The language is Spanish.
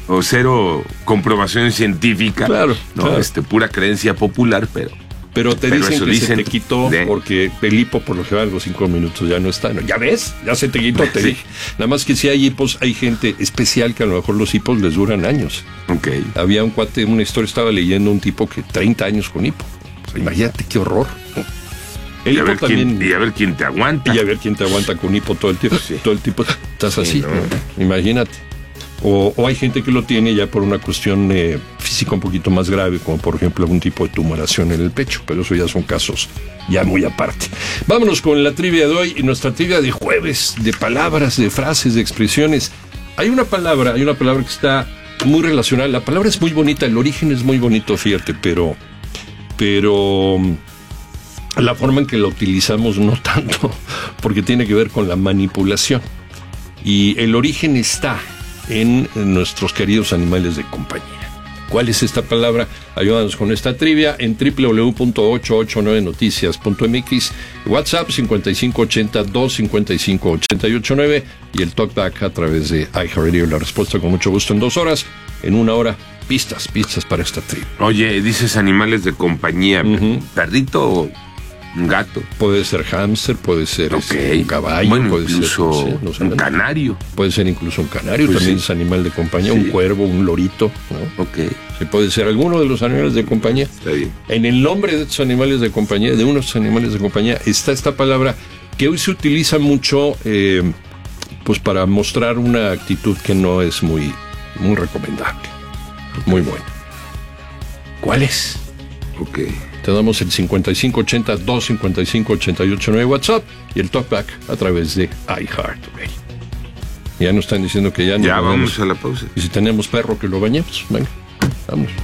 o cero comprobación científica. Claro, ¿no? claro. Pura creencia popular, pero te dicen eso que dicen se te quitó porque el hipo por lo general los 5 minutos ya no está. ¿No? ¿Ya ves? Ya se te quitó, te Sí. dije. Nada más que si hay hipos, hay gente especial que a lo mejor los hipos les duran años. Ok. Había un cuate, una historia, estaba leyendo un tipo que 30 años con hipo. O sea, imagínate qué horror. El Y a, hipo ver también... y a ver quién te aguanta. Y a ver quién te aguanta con hipo todo el tiempo. Sí. Todo el tiempo estás Sí, así, ¿no? ¿no? Imagínate. O hay gente que lo tiene ya por una cuestión física un poquito más grave, como por ejemplo algún tipo de tumoración en el pecho, pero eso ya son casos ya muy aparte. Vámonos con la trivia de hoy y nuestra trivia de jueves, de palabras, de frases, de expresiones. Hay una palabra que está muy relacionada. La palabra es muy bonita, el origen es muy bonito, fíjate, pero la forma en que la utilizamos no tanto, porque tiene que ver con la manipulación. Y el origen está en nuestros queridos animales de compañía. ¿Cuál es esta palabra? Ayúdanos con esta trivia en www.889noticias.mx, WhatsApp 5580-255-889 y el talkback a través de iHeartRadio. La respuesta con mucho gusto en 2 horas. En 1 hora, pistas para esta trivia. Oye, dices animales de compañía. ¿Perrito o un gato? Puede ser hámster, puede ser un caballo, bueno, puede incluso ser un canario. Puede ser incluso un canario, Pues también sí. es animal de compañía, Sí. un cuervo, un lorito, ¿no? Ok, Sí, puede ser alguno de los animales de compañía. está bien. En el nombre de estos animales de compañía, de unos animales de compañía, está esta palabra que hoy se utiliza mucho pues para mostrar una actitud que no es muy recomendable. Muy buena. ¿Cuál es? Ok. Te damos el 5580-255-889 WhatsApp y el talkback a través de iHeartRadio. Ya nos están diciendo que ya no Ya lo vamos bañemos. a la pausa. Y si tenemos perro, que lo bañemos. Venga, vámonos.